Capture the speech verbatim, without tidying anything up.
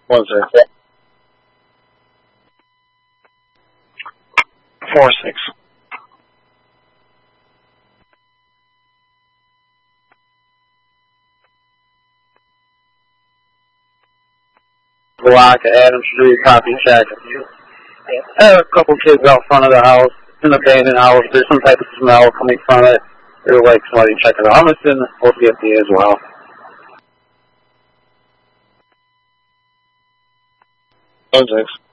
One six. Four six. Block Adams Street, copy check. I had a couple kids out front of the house. It's an abandoned house. There's some type of smell coming from it. They were like, somebody check it out. I'm assuming it's supposed to be F D A as well. One six.